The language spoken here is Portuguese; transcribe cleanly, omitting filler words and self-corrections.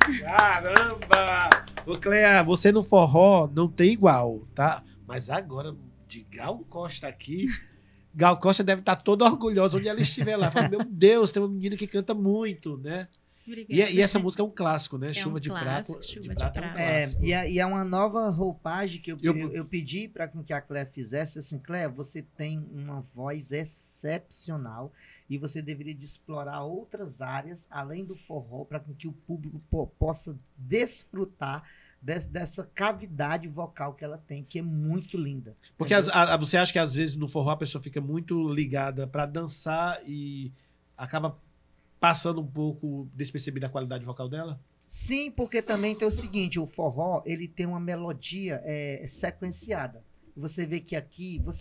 Caramba! Ô, Cleia, você no forró não tem igual, tá? Mas agora, de Gal Costa aqui, Gal Costa deve estar toda orgulhosa onde ela estiver lá. Fala, meu Deus, tem uma menina que canta muito, né? E Obrigada. essa música é um clássico, né? É um Chuva de Prata. clássico, De Chuva de Prata é um Prata. clássico. E é uma nova roupagem que Eu- eu pedi para que a Cléia fizesse. Assim, Cléia, você tem uma voz excepcional e você deveria de explorar outras áreas além do forró para que o público possa desfrutar dessa cavidade vocal que ela tem, que é muito linda. Porque Entendeu? você acha que às vezes no forró a pessoa fica muito ligada pra dançar e acaba passando um pouco despercebida a qualidade vocal dela? Sim, porque também tem o seguinte, o forró, ele tem uma melodia sequenciada. Você vê que aqui, você